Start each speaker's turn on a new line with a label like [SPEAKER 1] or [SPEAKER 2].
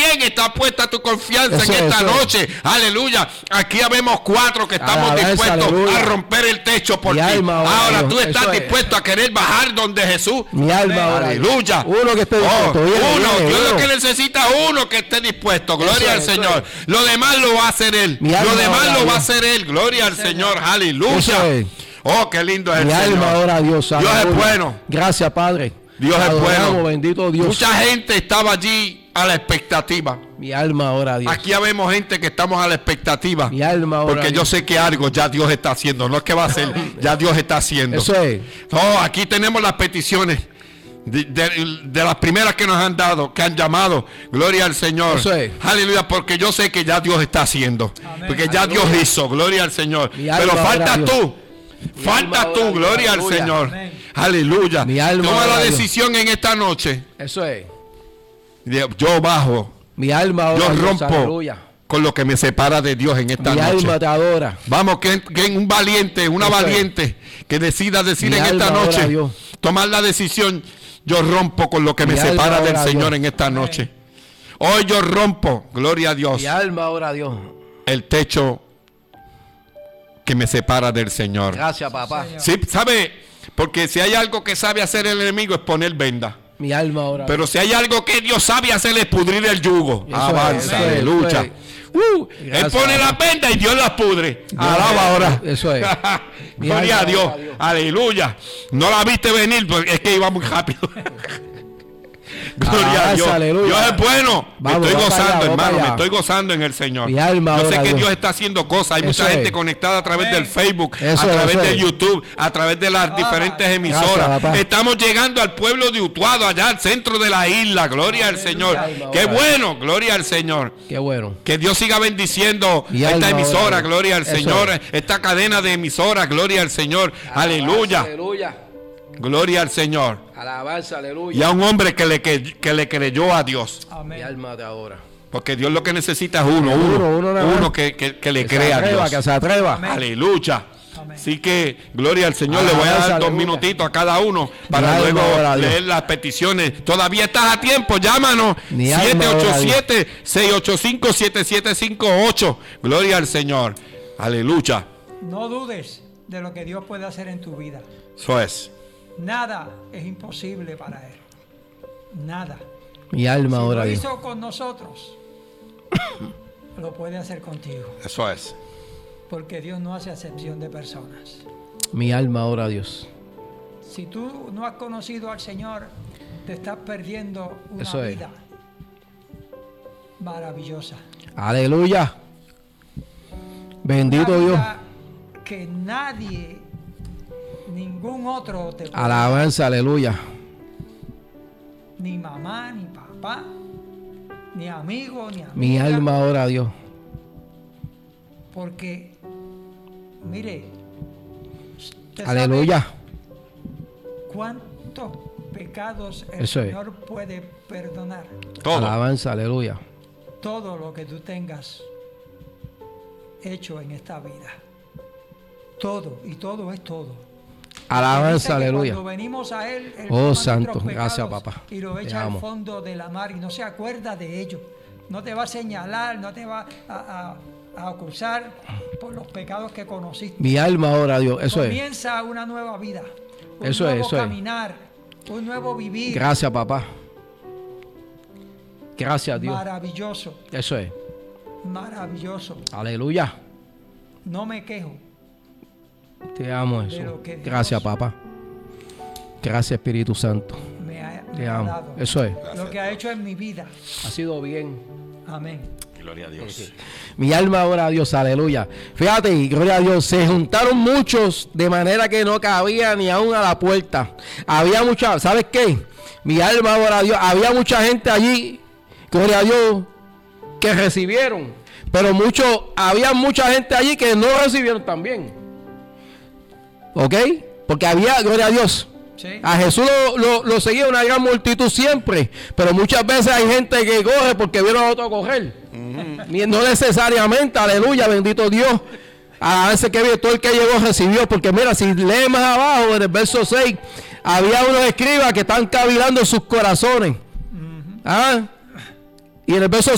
[SPEAKER 1] quién está puesta tu confianza en esta noche? Aleluya. Aquí habemos 4 que estamos dispuestos a romper el techo por ti. Ahora tú estás dispuesto a querer bajar donde Jesús.
[SPEAKER 2] Mi alma,
[SPEAKER 1] aleluya.
[SPEAKER 2] Uno que esté dispuesto.
[SPEAKER 1] Dios lo que necesita es uno que esté dispuesto. Gloria al Señor. Lo demás lo va a hacer Él. Lo demás lo va a hacer Él. Gloria al Señor. Aleluya. Oh, qué lindo es el Señor.
[SPEAKER 2] Mi alma ora a Dios.
[SPEAKER 1] Dios es bueno.
[SPEAKER 2] Gracias, Padre.
[SPEAKER 1] Dios es bueno.
[SPEAKER 2] Bendito Dios.
[SPEAKER 1] Mucha gente estaba allí a la expectativa.
[SPEAKER 2] Mi alma ora a Dios.
[SPEAKER 1] Aquí vemos gente que estamos a la expectativa.
[SPEAKER 2] Mi alma ora.
[SPEAKER 1] Porque yo sé que algo ya Dios está haciendo. No es que va a hacer, ya Dios está haciendo.
[SPEAKER 2] Eso es.
[SPEAKER 1] No, aquí tenemos las peticiones de las primeras que nos han dado, que han llamado. Gloria al Señor.
[SPEAKER 2] Eso es.
[SPEAKER 1] Aleluya, porque yo sé que ya Dios está haciendo. Amén. Porque ya Dios hizo. Gloria al Señor. Pero falta tú. Falta tú, gloria al Señor. Amén. Aleluya. Toma la decisión en esta noche.
[SPEAKER 2] Eso es.
[SPEAKER 1] Yo bajo.
[SPEAKER 2] Mi alma
[SPEAKER 1] yo rompo con lo que me separa de Dios en esta noche.
[SPEAKER 2] Mi alma te adora.
[SPEAKER 1] Vamos, que un valiente, una valiente que decida decir en esta noche, tomar la decisión. Yo rompo con lo que me separa del Señor en esta noche. Hoy yo rompo, gloria a Dios.
[SPEAKER 2] Mi alma ora a Dios.
[SPEAKER 1] El techo que me separa del Señor.
[SPEAKER 2] Gracias, papá.
[SPEAKER 1] Sí, ¿sabe? Porque si hay algo que sabe hacer el enemigo es poner venda.
[SPEAKER 2] Mi alma ora.
[SPEAKER 1] Pero si hay algo que Dios sabe hacer es pudrir el yugo. Avanza, aleluya. Él pone las vendas y Dios las pudre. Alaba ahora.
[SPEAKER 2] Eso es.
[SPEAKER 1] Gloria a Dios. Aleluya. No la viste venir porque es que iba muy rápido. Gloria a Dios. Aleluya. Dios es bueno. Me estoy gozando, hermano. Me estoy gozando en el Señor. Yo sé que Dios está haciendo cosas. Hay mucha gente conectada a través del Facebook, a través de YouTube, a través de las diferentes emisoras. Estamos llegando al pueblo de Utuado, allá al centro de la isla. Gloria al Señor. Qué bueno. Gloria al Señor.
[SPEAKER 2] Qué bueno.
[SPEAKER 1] Que Dios siga bendiciendo esta emisora. Gloria al Señor. Esta cadena de emisoras. Gloria al Señor. Aleluya. Gloria al Señor.
[SPEAKER 2] Alabanza, aleluya.
[SPEAKER 1] Y a un hombre que le creyó a Dios.
[SPEAKER 2] Amén. Mi alma te adora.
[SPEAKER 1] Porque Dios lo que necesita es uno que le crea a Dios.
[SPEAKER 2] Que se atreva.
[SPEAKER 1] Amén. Aleluya. Amén. Así que, gloria al Señor. Le voy a dar 2 minutitos a cada uno para luego leer las peticiones. Todavía estás a tiempo. Llámanos. 787-685-7758. Gloria al Señor. Aleluya.
[SPEAKER 3] No dudes de lo que Dios puede hacer en tu vida.
[SPEAKER 1] Eso es.
[SPEAKER 3] Nada es imposible para Él. Nada.
[SPEAKER 2] Mi alma ahora.
[SPEAKER 3] Si lo hizo con nosotros, lo puede hacer contigo.
[SPEAKER 1] Eso es.
[SPEAKER 3] Porque Dios no hace acepción de personas.
[SPEAKER 2] Mi alma ora a Dios.
[SPEAKER 3] Si tú no has conocido al Señor, te estás perdiendo una vida maravillosa.
[SPEAKER 2] Aleluya. Bendito Dios.
[SPEAKER 3] Que nadie, ningún otro te puede.
[SPEAKER 2] Alabanza, aleluya.
[SPEAKER 3] Ni mamá, ni papá, ni amigo, ni amiga.
[SPEAKER 2] Mi alma ora a Dios.
[SPEAKER 3] Porque, mire,
[SPEAKER 2] aleluya.
[SPEAKER 3] ¿Cuántos pecados el Señor puede perdonar?
[SPEAKER 1] Todo.
[SPEAKER 2] Alabanza, aleluya.
[SPEAKER 3] Todo lo que tú tengas hecho en esta vida. Todo, y todo es todo.
[SPEAKER 2] Alabanza, aleluya.
[SPEAKER 3] Cuando venimos a Él,
[SPEAKER 2] santo, gracias, papá.
[SPEAKER 3] Y lo echa al fondo de la mar y no se acuerda de ello. No te va a señalar, no te va a acusar por los pecados que conociste.
[SPEAKER 2] Mi alma ora a Dios, eso
[SPEAKER 3] Comienza una nueva vida, un
[SPEAKER 2] nuevo
[SPEAKER 3] caminar, un nuevo vivir.
[SPEAKER 2] Gracias, papá. Gracias a Dios.
[SPEAKER 3] Maravilloso.
[SPEAKER 2] Eso es.
[SPEAKER 3] Maravilloso.
[SPEAKER 2] Aleluya.
[SPEAKER 3] No me quejo.
[SPEAKER 2] Te amo, Jesús. Gracias, papá. Gracias, Espíritu Santo. Te amo.
[SPEAKER 3] Dado.
[SPEAKER 2] Eso es.
[SPEAKER 3] Lo que ha hecho en mi vida.
[SPEAKER 2] Ha sido bien.
[SPEAKER 3] Amén.
[SPEAKER 1] Gloria a Dios.
[SPEAKER 2] Mi alma ora a Dios, aleluya. Fíjate, gloria a Dios. Se juntaron muchos de manera que no cabía ni aún a la puerta. Había mucha, ¿sabes qué? Mi alma ora a Dios. Había mucha gente allí, gloria a Dios, que recibieron. Pero había mucha gente allí que no recibieron también. ¿Ok? Porque había, gloria a Dios. Sí. A Jesús lo seguía una gran multitud siempre. Pero muchas veces hay gente que corre porque vieron a otro correr. No necesariamente, aleluya, bendito Dios. A veces que todo el que llegó recibió. Porque mira, si lees más abajo en el verso 6, había unos escribas que están cavilando en sus corazones. Y en el verso